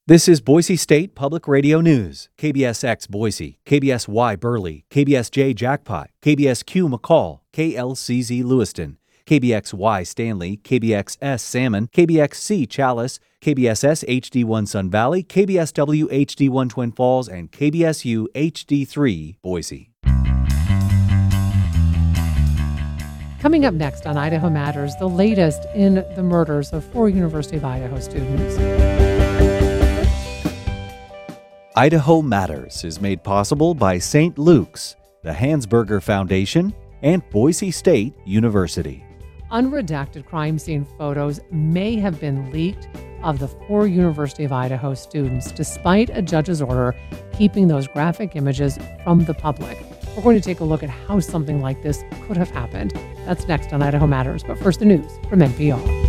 This is Boise State Public Radio News. KBSX Boise, KBSY Burley, KBSJ Jackpot, KBSQ McCall, KLCZ Lewiston, KBXY Stanley, KBXS Salmon, KBXC Chalice, KBSS HD1 Sun Valley, KBSW HD1 Twin Falls, and KBSU HD3 Boise. Coming up next on Idaho Matters, the latest in the murders of 4 University of Idaho students. Idaho Matters is made possible by St. Luke's, the Hansberger Foundation, and Boise State University. Unredacted crime scene photos may have been leaked of the 4 University of Idaho students, despite a judge's order keeping those graphic images from the public. We're going to take a look at how something like this could have happened. That's next on Idaho Matters, but first the news from NPR.